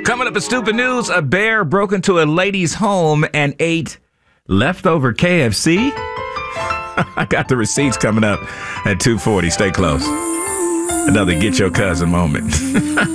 Coming up in Stupid News, a bear broke into a lady's home and ate leftover KFC. I got the receipts coming up at 2:40. Stay close. Another Get Your Cousin moment.